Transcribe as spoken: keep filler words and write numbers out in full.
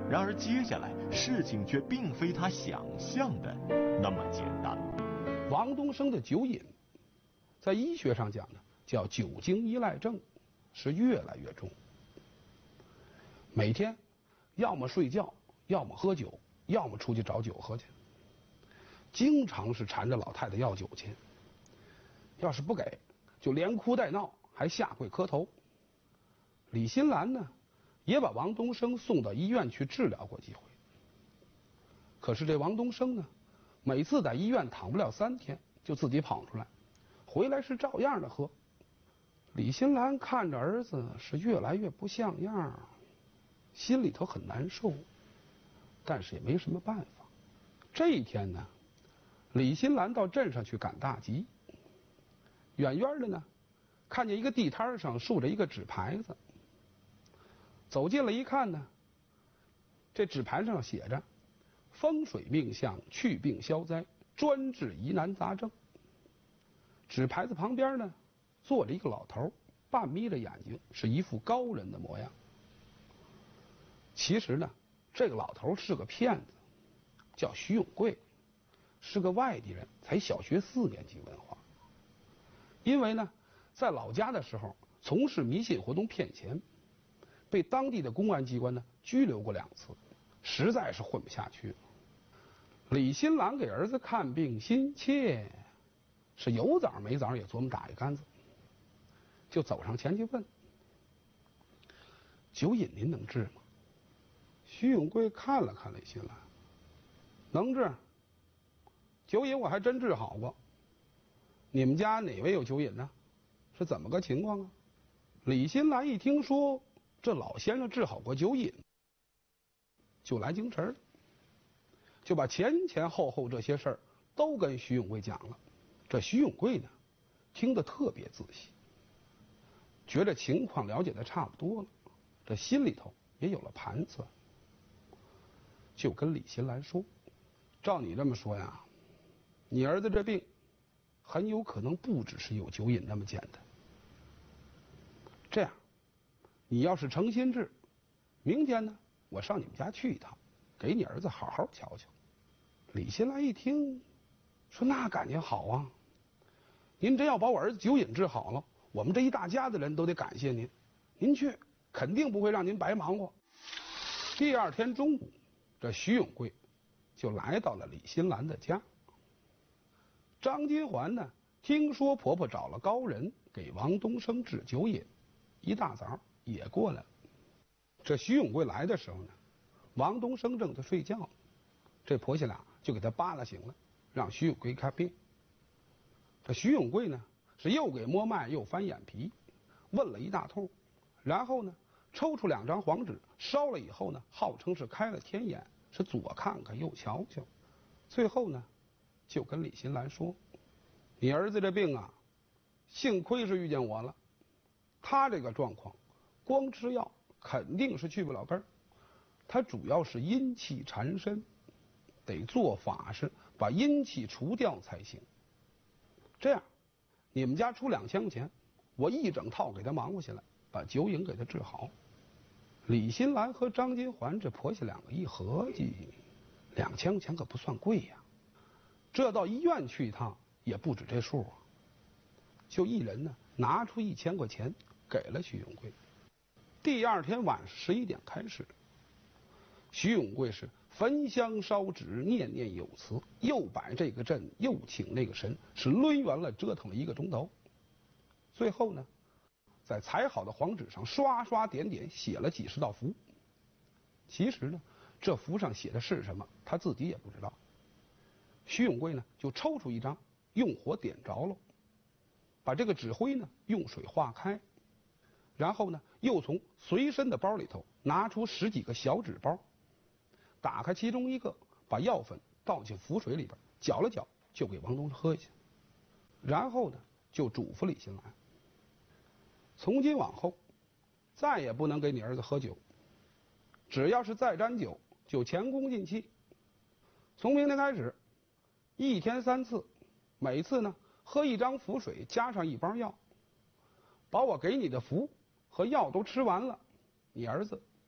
然而接下来事情却并非他想象的那么简单。 王东升的酒瘾，在医学上讲呢，叫酒精依赖症，是越来越重。每天要么睡觉，要么喝酒，要么出去找酒喝去，经常是缠着老太太要酒钱。要是不给，就连哭带闹，还下跪磕头。李新兰呢，也把王东升送到医院去治疗过几回。可是这王东升呢，每次在医院躺不了三天，就自己跑出来，回来是照样的喝。李新兰看着儿子是越来越不像样，心里头很难受，但是也没什么办法。这一天呢，李新兰到镇上去赶大集，远远的呢，看见一个地摊上竖着一个纸牌子，走近了一看呢，这纸牌上写着风水命相，去病消灾，专治疑难杂症。纸牌子旁边呢，坐着一个老头，半眯着眼睛，是一副高人的模样。其实呢，这个老头是个骗子，叫徐永贵，是个外地人，才小学四年级文化。因为呢，在老家的时候从事迷信活动骗钱，被当地的公安机关呢拘留过两次，实在是混不下去了。李新兰给儿子看病心切，是有枣没枣也琢磨打一竿子，就走上前去问：酒瘾您能治吗？徐永贵看了看李新兰，能治。酒瘾我还真治好过。你们家哪位有酒瘾呢？是怎么个情况啊？李新兰一听说这老先生治好过酒瘾，就来精神了，就把前前后后这些事儿都跟徐永贵讲了。这徐永贵呢，听得特别仔细，觉着情况了解的差不多了，这心里头也有了盘算，就跟李新兰说：照你这么说呀，你儿子这病很有可能不只是有酒瘾那么简单。这样，你要是诚心治，明天呢，我上你们家去一趟，给你儿子好好瞧瞧。李新兰一听，说那感情好啊，您真要把我儿子酒瘾治好了，我们这一大家子人都得感谢您，您去肯定不会让您白忙活。第二天中午，这徐永贵就来到了李新兰的家。张金环呢，听说婆婆找了高人给王东升治酒瘾，一大早也过来了。这徐永贵来的时候呢，王东升正在睡觉，这婆媳俩就给他扒拉醒了，让徐永贵看病。这徐永贵呢，是又给摸脉又翻眼皮，问了一大通，然后呢，抽出两张黄纸烧了以后呢，号称是开了天眼，是左看看右瞧瞧，最后呢，就跟李新兰说：你儿子这病啊，幸亏是遇见我了，他这个状况光吃药肯定是去不了根儿，他主要是阴气缠身，得做法事把阴气除掉才行。这样，你们家出两千块钱，我一整套给他忙活下来，把酒瘾给他治好。李新兰和张金环这婆媳两个一合计，两千块钱可不算贵呀，这到医院去一趟也不止这数啊。就一人呢拿出一千块钱给了徐永贵。第二天晚上十一点开始，徐永贵是焚香烧纸，念念有词，又摆这个阵，又请那个神，是抡圆了折腾了一个钟头。最后呢，在裁好的黄纸上刷刷点点写了几十道符。其实呢，这符上写的是什么，他自己也不知道。徐永贵呢，就抽出一张，用火点着了，把这个纸灰呢用水化开，然后呢，又从随身的包里头拿出十几个小纸包，打开其中一个，把药粉倒进符水里边，搅了搅，就给王东升喝下去。然后呢，就嘱咐李新兰：从今往后，再也不能给你儿子喝酒，只要是再沾酒，就前功尽弃。从明天开始，一天三次，每次呢喝一张符水加上一包药，把我给你的符和药都吃完了，你儿子